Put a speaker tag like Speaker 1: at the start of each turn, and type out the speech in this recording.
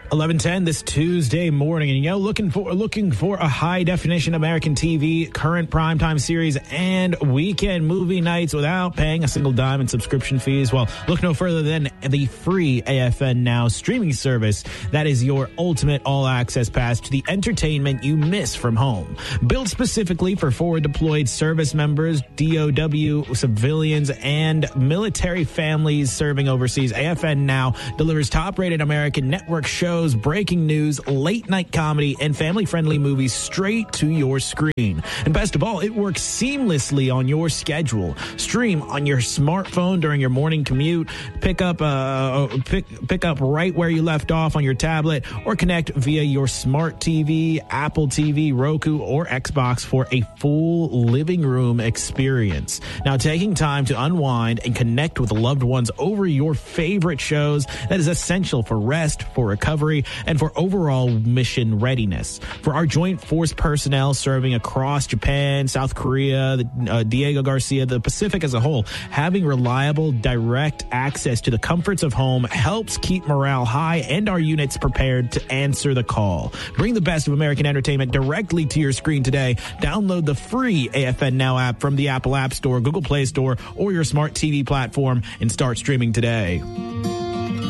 Speaker 1: 11:10 this Tuesday morning, and looking for a high definition American TV, current primetime series, and weekend movie nights without paying a single dime in subscription fees. Well, look no further than the free AFN Now streaming service that is your ultimate all-access pass to the entertainment you miss from home. Built specifically for forward deployed service members, DOW civilians, and military families serving overseas, AFN Now delivers top-rated American network shows, breaking news, late-night comedy, and family-friendly movies straight to your screen. And best of all, it works seamlessly on your schedule. Stream on your smartphone during your morning commute, pick up right where you left off on your tablet, or connect via your smart TV, Apple TV, Roku, or Xbox for a full living room experience. Now, taking time to unwind and connect with loved ones over your favorite shows, that is essential for rest, for recovery, and for overall mission readiness. For our joint force personnel serving across Japan, South Korea, Diego Garcia, the Pacific as a whole, having reliable, direct access to the comforts of home helps keep morale high and our units prepared to answer the call. Bring the best of American entertainment directly to your screen today. Download the free AFN Now app from the Apple App Store, Google Play Store, or your smart TV platform and start streaming today.